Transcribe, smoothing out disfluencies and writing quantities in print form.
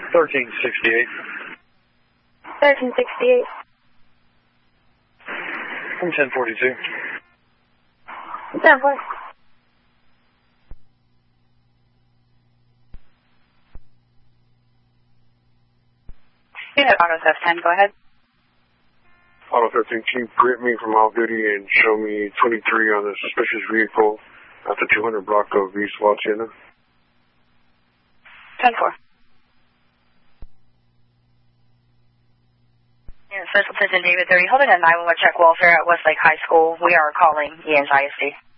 1368. 1368. From 1042. 10-4. You have Auto Theft 10, go ahead. Auto 13, can you grip me from off duty and show me 23 on the suspicious vehicle at the 200 block of East La Tienda? 10-4. Special Attention David 30, holding a 911 check welfare at Westlake High School. We are calling Ian's ISD.